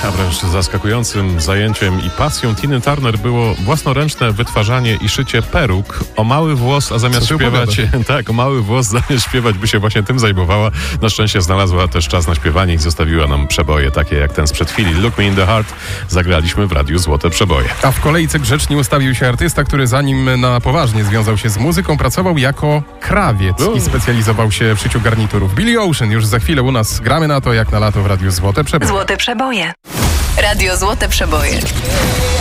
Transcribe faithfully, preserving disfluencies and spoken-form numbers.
a wręcz zaskakującym zajęciem i pasją Tiny Turner było własnoręczne wytwarzanie i szycie peruk o mały włos, a zamiast Co śpiewać, tak, o mały włos zamiast śpiewać by się właśnie tym zajmowała. Na szczęście znalazła też czas na śpiewanie i zostawiła nam przeboje takie jak ten sprzed chwili. Look Me in the Heart zagraliśmy w radiu Złote Przeboje. A w kolejce grzecznie ustawił się artysta, który zanim na poważnie związał się z muzyką, pracował jako krawiec U. i specjalizował się w szyciu garniturów. Billy Ocean już za chwilę u nas. Gramy na to jak na lato w radiu Złote Przeboje. Złote Przeboje. Radio Złote Przeboje.